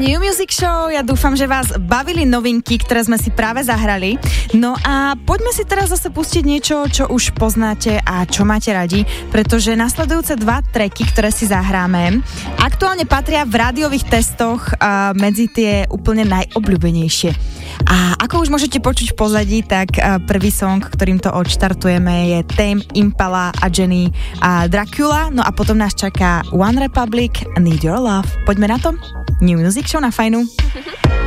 New Music Show, ja dúfam, že vás bavili novinky, ktoré sme si práve zahrali. No a poďme si teraz zase pustiť niečo, čo už poznáte a čo máte radi, pretože nasledujúce 2 tracky, ktoré si zahráme, aktuálne patria v rádiových testoch medzi tie úplne najobľúbenejšie. A ako už môžete počuť v pozadí, tak prvý song, ktorým to odštartujeme, je Tame Impala a Jenny a Dracula, no a potom nás čaká One Republic, Need Your Love. Poďme na to? New Music Show na Fajnu.